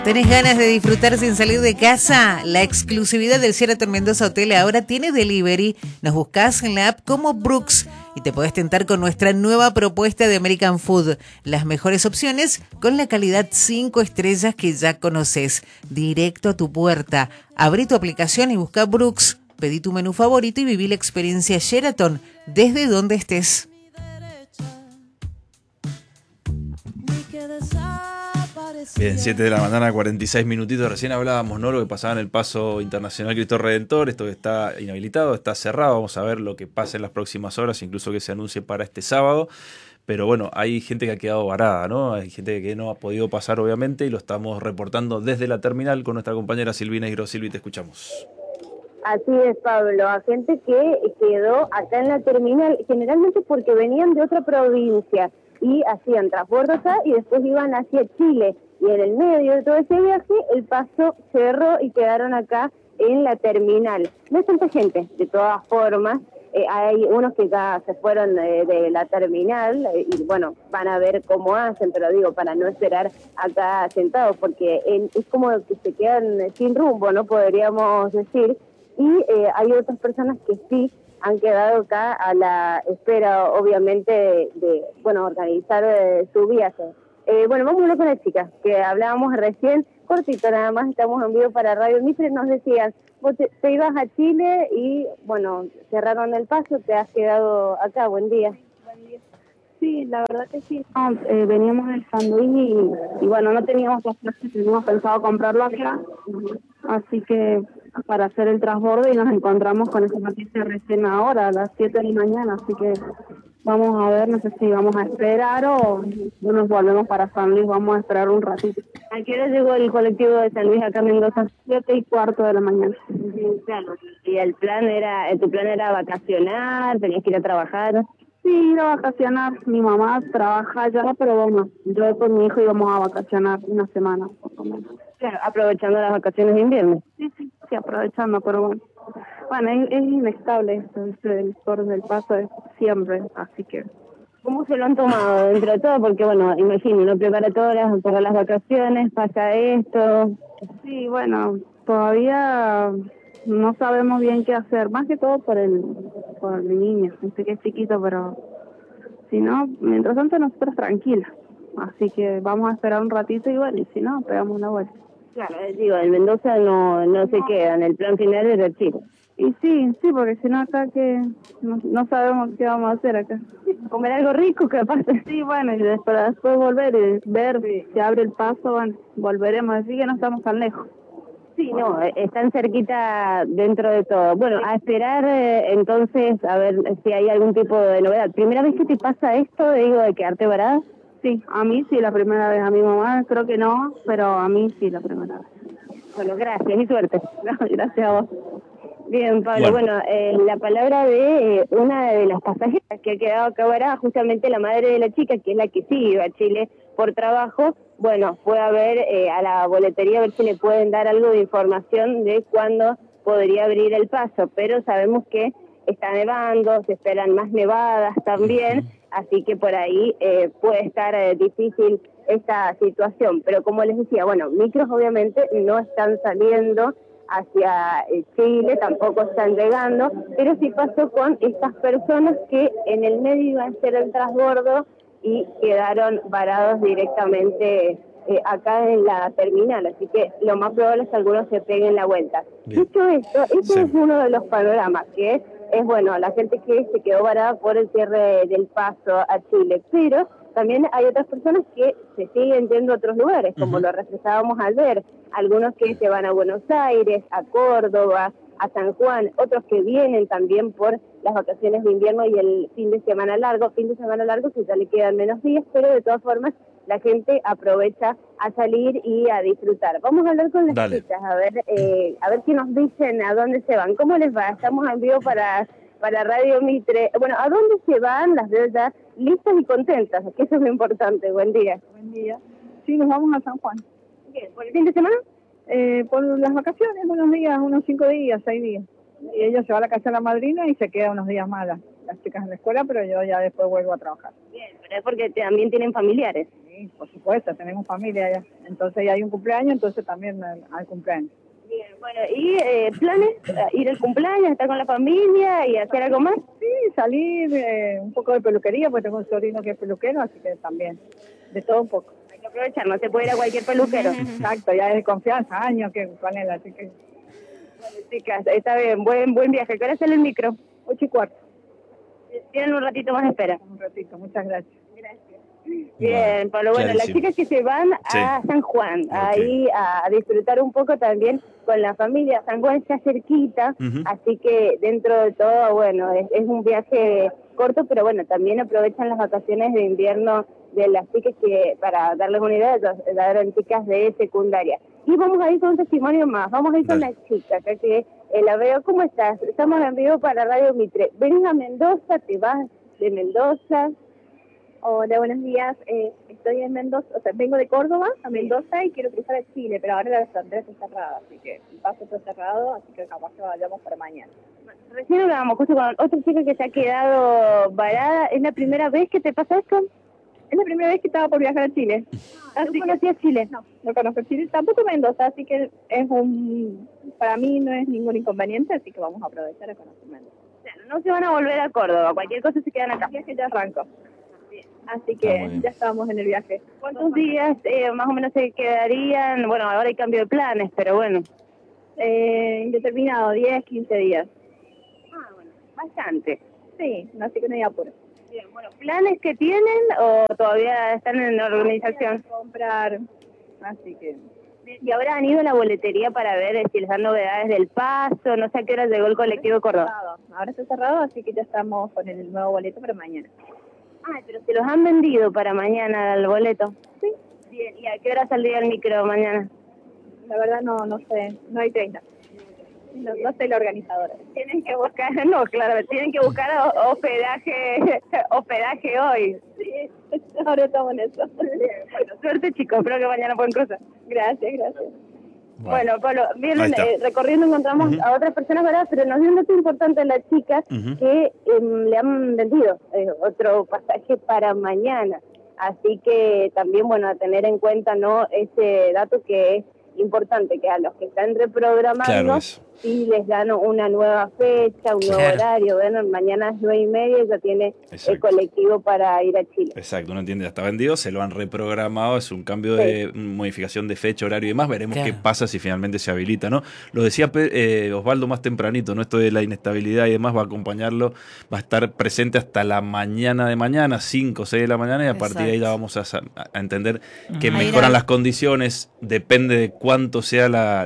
¿Tenés ganas de disfrutar sin salir de casa? La exclusividad del Sheraton Mendoza Hotel ahora tiene delivery. Nos buscás en la app como Brooks y te podés tentar con nuestra nueva propuesta de American Food. Las mejores opciones con la calidad 5 estrellas que ya conoces. Directo a tu puerta. Abrí tu aplicación y busca Brooks. Pedí tu menú favorito y viví la experiencia Sheraton desde donde estés. Bien, 7 de la mañana, 46 minutitos. Recién hablábamos, ¿no? Lo que pasaba en el Paso Internacional Cristo Redentor. Esto está inhabilitado, está cerrado. Vamos a ver lo que pasa en las próximas horas, incluso que se anuncie para este sábado. Pero bueno, hay gente que ha quedado varada, ¿no? Hay gente que no ha podido pasar, obviamente, y lo estamos reportando desde la terminal con nuestra compañera Silvina Higuero. Silvi, te escuchamos. Así es, Pablo, a gente que quedó acá en la terminal, generalmente porque venían de otra provincia y hacían transbordo acá y después iban hacia Chile. Y en el medio de todo ese viaje, el paso cerró y quedaron acá en la terminal. No es tanta gente, de todas formas. Hay unos que ya se fueron de la terminal y bueno, van a ver cómo hacen, pero digo, para no esperar acá sentados, porque es como que se quedan sin rumbo, ¿no? Podríamos decir. Y hay otras personas que sí han quedado acá a la espera, obviamente, de organizar su viaje. Bueno, vamos a hablar con la chica, que hablábamos recién, cortito nada más, estamos en vivo para Radio Mitre, nos decían, vos te ibas a Chile y, bueno, cerraron el paso, te has quedado acá, buen día. Buen día. Sí, la verdad que sí. Veníamos del sándwich y bueno, no teníamos las clases, teníamos pensado comprarlo acá, así que para hacer el transbordo y nos encontramos con esa noticia recién ahora, a las 7 de la mañana, así que vamos a ver, no sé si vamos a esperar o nos volvemos para San Luis, vamos a esperar un ratito. ¿A qué hora llegó el colectivo de San Luis acá en Mendoza? 7:15 de la mañana. Sí, claro. ¿Y tu plan era vacacionar, tenías que ir a trabajar? Sí, ir a vacacionar. Mi mamá trabaja allá, pero bueno, yo con mi hijo íbamos a vacacionar una semana, por lo menos. Claro, aprovechando las vacaciones de invierno. Sí, aprovechando, pero bueno. Bueno, es inestable esto, el sector del paso es siempre, así que... ¿Cómo se lo han tomado dentro de todo? Porque, bueno, imagino, uno prepara todas para las vacaciones, pasa esto. Sí, bueno, todavía no sabemos bien qué hacer, más que todo por el niño, sé que es chiquito, pero si no, mientras tanto nosotros tranquilas. Así que vamos a esperar un ratito y bueno, y si no, pegamos una vuelta. Claro, digo, en Mendoza no se quedan, el plan final es el Chile. Y sí, porque si no acá que no sabemos qué vamos a hacer acá. Comer algo rico capaz. Sí, bueno, y después volver y ver si se abre el paso, bueno, volveremos, así que no estamos tan lejos. Sí, no, están cerquita dentro de todo. Bueno, a esperar entonces a ver si hay algún tipo de novedad. ¿Primera vez que te pasa esto, de quedarte varada? Sí, a mí sí, la primera vez. A mi mamá creo que no, pero a mí sí, la primera vez. Bueno, gracias y suerte. No, gracias a vos. Bien, Pablo, bueno, la palabra de una de las pasajeras que ha quedado acá varada, justamente la madre de la chica, que es la que sí iba a Chile por trabajo. Bueno, fue a ver a la boletería a ver si le pueden dar algo de información de cuándo podría abrir el paso, pero sabemos que está nevando, se esperan más nevadas también, así que por ahí puede estar difícil esta situación. Pero como les decía, bueno, micros obviamente no están saliendo hacia Chile, tampoco están llegando, pero sí pasó con estas personas que en el medio iban a hacer el transbordo y quedaron varados directamente acá en la terminal, así que lo más probable es que algunos se peguen la vuelta. Bien. Dicho esto, este es uno de los panoramas, que es bueno, la gente que se quedó varada por el cierre del paso a Chile, pero también hay otras personas que se siguen yendo a otros lugares, como lo reflejábamos al ver, algunos que se van a Buenos Aires, a Córdoba, a San Juan, otros que vienen también por las vacaciones de invierno y el fin de semana largo que ya le quedan menos días, pero de todas formas la gente aprovecha a salir y a disfrutar. Vamos a hablar con las chicas, a ver qué nos dicen, a dónde se van. ¿Cómo les va? Estamos en vivo para Radio Mitre. Bueno, ¿a dónde se van? Las veo ya listas y contentas, que eso es lo importante. Buen día. Buen día. Sí, nos vamos a San Juan. Bien, ¿por el fin de semana? Por las vacaciones, unos días, unos 5 días, 6 días. Y ella se va a la casa de la madrina y se queda unos días más las chicas en la escuela, pero yo ya después vuelvo a trabajar. Bien, pero es porque también tienen familiares. Sí, Sí, por supuesto, tenemos familia allá. Entonces ya hay un cumpleaños, entonces también hay cumpleaños. Bien, bueno, ¿y planes? ¿Ir al cumpleaños, estar con la familia y hacer algo más? Sí, salir un poco de peluquería, porque tengo un sobrino que es peluquero, así que también, de todo un poco. Hay que aprovechar, no se puede ir a cualquier peluquero. Exacto, ya es de confianza, años que con él, así que... Bueno, chicas, está bien, buen viaje. ¿Qué hora sale el micro? 8:15. Tienen un ratito más de espera. Un ratito, muchas gracias. Bien, Pablo. Bueno, las chicas que se van a San Juan, ahí a disfrutar un poco también con la familia. San Juan está cerquita, así que dentro de todo, bueno, es un viaje corto, pero bueno, también aprovechan las vacaciones de invierno de las chicas que, para darles una idea, eran chicas de secundaria. Y vamos a ir con un testimonio más, vamos a ir con la chica, acá que la veo. ¿Cómo estás? Estamos en vivo para Radio Mitre. ¿Venís a Mendoza? ¿Te vas de Mendoza? Hola, buenos días. Estoy en Mendoza, o sea, vengo de Córdoba a Mendoza y quiero cruzar a Chile, pero ahora la frontera está cerrada, así que el paso está cerrado, así que capaz que vayamos para mañana. Recién hablábamos justo con otra chica que se ha quedado varada. ¿Es la primera vez que te pasa esto? Es la primera vez que estaba por viajar a Chile. ¿No conocías Chile? No conozco Chile, tampoco Mendoza, así que para mí no es ningún inconveniente, así que vamos a aprovechar a conocer Mendoza. Claro, no se van a volver a Córdoba, cualquier cosa se quedan acá. El viaje ya arrancó. Así que ya estábamos en el viaje. ¿Cuántos días más o menos se quedarían? Bueno, ahora hay cambio de planes, pero bueno. Indeterminado, 10, 15 días. Bueno, bastante. Sí, así que no hay apuro. Bien, bueno, ¿planes que tienen o todavía están en organización? Comprar, así que... ¿Y ahora han ido a la boletería para ver si les dan novedades del paso? No sé a qué hora llegó el colectivo Córdoba. Ahora está cerrado, así que ya estamos con el nuevo boleto para mañana. Pero se los han vendido para mañana el boleto. Sí. Bien, ¿y a qué hora saldría el micro mañana? La verdad no sé, no hay 30. No soy la organizadora. Tienen que buscar, tienen que buscar hospedaje hoy. Sí, ahora estamos en eso. Bueno, suerte chicos, espero que mañana puedan cruzar. Gracias. Bueno, Pablo, bien, recorriendo encontramos a otras personas, ¿verdad? Pero nos dio un dato importante a la chica que le han vendido otro pasaje para mañana. Así que también, bueno, a tener en cuenta, ¿no? Ese dato que es importante, que a los que están reprogramando, sí les dan una nueva fecha, un nuevo horario. Bueno, mañana es 9:30 y ya tiene el colectivo para ir a Chile. Exacto, uno entiende, ya está vendido, se lo han reprogramado, es un cambio de modificación de fecha, horario y demás. Veremos qué pasa si finalmente se habilita, ¿no? Lo decía Osvaldo más tempranito, ¿no? Esto de la inestabilidad y demás va a acompañarlo, va a estar presente hasta la mañana de mañana, 5 o 6 de la mañana, y a partir de ahí ya vamos a entender que mejoran las condiciones, depende de cuánto sea la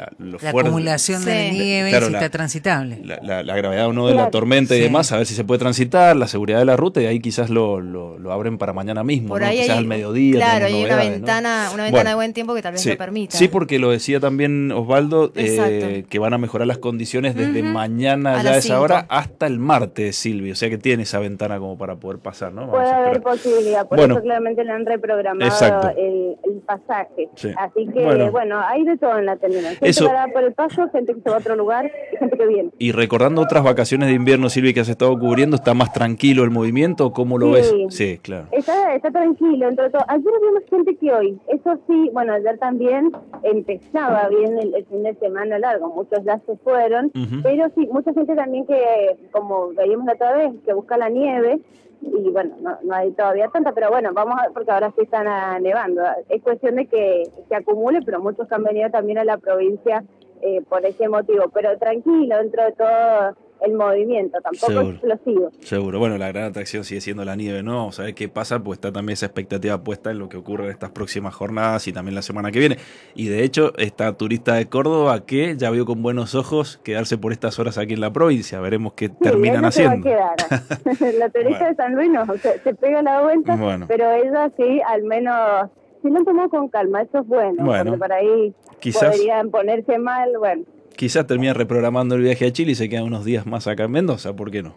acumulación de nieve, si está transitable. La gravedad o no de la tormenta y demás, a ver si se puede transitar, la seguridad de la ruta, y ahí quizás lo abren para mañana mismo, por ¿no? ahí quizás al mediodía. Claro, hay una novedades, ventana, ¿no? de buen tiempo que tal vez lo permita. Sí, porque lo decía también Osvaldo, que van a mejorar las condiciones desde mañana ya a esa hora hasta el martes, Silvia, o sea que tiene esa ventana como para poder pasar, ¿no? Puede haber posibilidad, por eso claramente le han reprogramado el pasaje. Sí. Así que, bueno, hay de todo en la terminal. Gente que va por el paso, gente que se va a otro lugar y gente que viene. Y recordando otras vacaciones de invierno, Silvia, que has estado cubriendo, ¿está más tranquilo el movimiento? ¿Cómo lo ves? Sí, claro. Está tranquilo, entre todo. Ayer había más gente que hoy. Eso sí, bueno, ayer también empezaba bien el fin de semana largo. Muchos ya se fueron, pero sí, mucha gente también que, como veíamos la otra vez, que busca la nieve. Y bueno, no hay todavía tanta, pero bueno, vamos a ver, porque ahora sí están nevando. Es cuestión de que se acumule, pero muchos han venido también a la provincia por ese motivo. Pero tranquilo, dentro de todo el movimiento, tampoco explosivo. Seguro. Bueno, la gran atracción sigue siendo la nieve, ¿no? Vamos a ver qué pasa, pues está también esa expectativa puesta en lo que ocurre en estas próximas jornadas y también la semana que viene. Y de hecho, esta turista de Córdoba que ya vio con buenos ojos quedarse por estas horas aquí en la provincia. Veremos qué terminan haciendo. Va a quedar. La turista de San Luis no, se pega la vuelta, pero ella sí, al menos, si lo han tomado con calma, eso es bueno, porque por ahí quizás podrían ponerse mal, Quizás termina reprogramando el viaje a Chile y se quedan unos días más acá en Mendoza, ¿por qué no?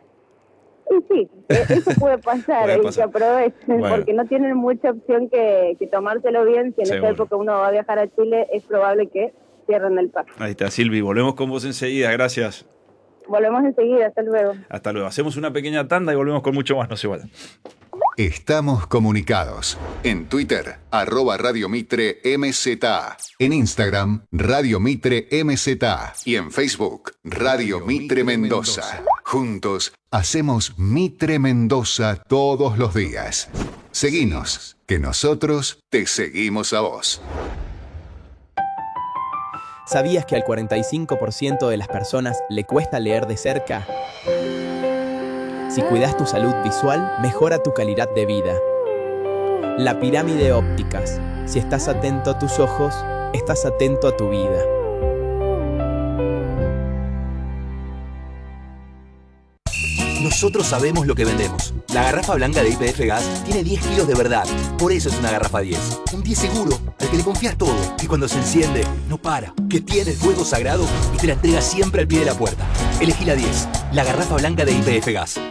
Sí, eso puede pasar, y que aprovechen, porque no tienen mucha opción que tomárselo bien. Si en esta época uno va a viajar a Chile, es probable que cierren el paso. Ahí está, Silvi, volvemos con vos enseguida, gracias. Volvemos enseguida, hasta luego. Hasta luego, hacemos una pequeña tanda y volvemos con mucho más, no se vayan. Estamos comunicados. En Twitter, @Radio Mitre MZA. En Instagram, Radio Mitre MZA. Y en Facebook, Radio Mitre Mendoza. Juntos hacemos Mitre Mendoza todos los días. Seguinos, que nosotros te seguimos a vos. ¿Sabías que al 45% de las personas le cuesta leer de cerca? Si cuidas tu salud visual, mejora tu calidad de vida. La pirámide ópticas. Si estás atento a tus ojos, estás atento a tu vida. Nosotros sabemos lo que vendemos. La garrafa blanca de YPF Gas tiene 10 kilos de verdad. Por eso es una garrafa 10. Un 10 seguro, al que le confías todo. Que cuando se enciende, no para. Que tiene el fuego sagrado y te la entrega siempre al pie de la puerta. Elegí la 10. La garrafa blanca de YPF Gas.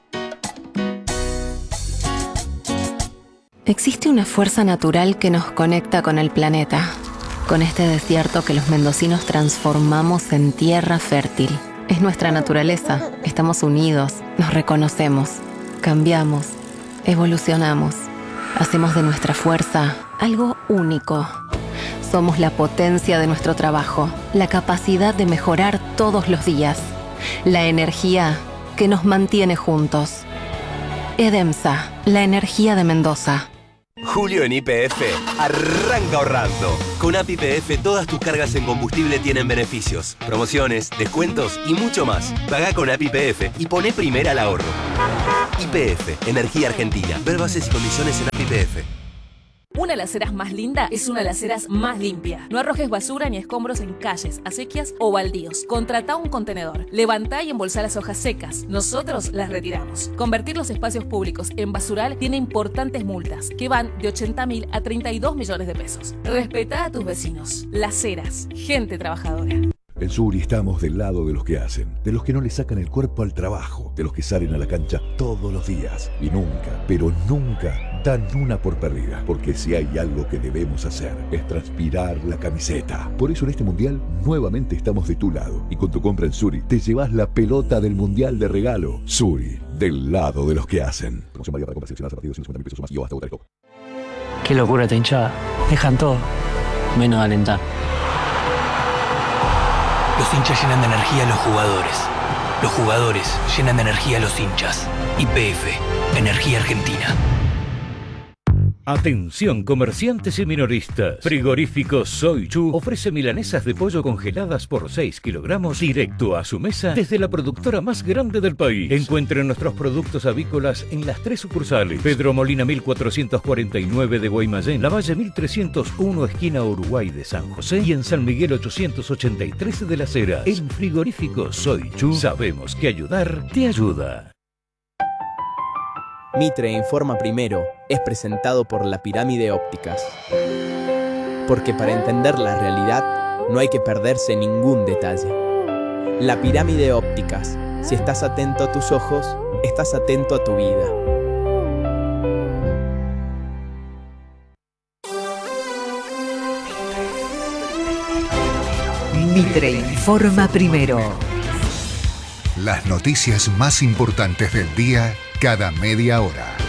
Existe una fuerza natural que nos conecta con el planeta. Con este desierto que los mendocinos transformamos en tierra fértil. Es nuestra naturaleza. Estamos unidos, nos reconocemos, cambiamos, evolucionamos. Hacemos de nuestra fuerza algo único. Somos la potencia de nuestro trabajo, la capacidad de mejorar todos los días, la energía que nos mantiene juntos. Edemsa, la energía de Mendoza. Julio en YPF arranca ahorrando. Con App YPF todas tus cargas en combustible tienen beneficios, promociones, descuentos y mucho más. Pagá con App YPF y poné primera al ahorro. YPF, Energía Argentina. Ver bases y condiciones en App YPF. Una de las aceras más linda es una de las aceras más limpia. No arrojes basura ni escombros en calles, acequias o baldíos. Contratá un contenedor. Levantá y embolsá las hojas secas. Nosotros las retiramos. Convertir los espacios públicos en basural tiene importantes multas que van de 80.000 a 32 millones de pesos. Respetá a tus vecinos. Las Heras, gente trabajadora. En Suri estamos del lado de los que hacen, de los que no le sacan el cuerpo al trabajo, de los que salen a la cancha todos los días y nunca, pero nunca dan una por perdida, porque si hay algo que debemos hacer es transpirar la camiseta. Por eso en este mundial nuevamente estamos de tu lado y con tu compra en Suri te llevas la pelota del mundial de regalo. Suri, del lado de los que hacen. Promoción válida para compras seleccionadas a partir de 150.000 pesos más y hasta votar. Qué locura esta hinchada. Dejan todo, menos alentar. Los hinchas llenan de energía a los jugadores. Los jugadores llenan de energía a los hinchas. YPF, Energía Argentina. Atención comerciantes y minoristas. Frigorífico Soy Chu ofrece milanesas de pollo congeladas por 6 kilogramos directo a su mesa desde la productora más grande del país. Encuentren nuestros productos avícolas en las 3 sucursales. Pedro Molina 1449 de Guaymallén, Lavalle 1301 esquina Uruguay de San José y en San Miguel 883 de Las Heras. En Frigorífico Soy Chu sabemos que ayudar te ayuda. Mitre Informa Primero es presentado por la pirámide ópticas. Porque para entender la realidad no hay que perderse ningún detalle. La pirámide ópticas. Si estás atento a tus ojos, estás atento a tu vida. Mitre Informa Primero. Las noticias más importantes del día cada media hora.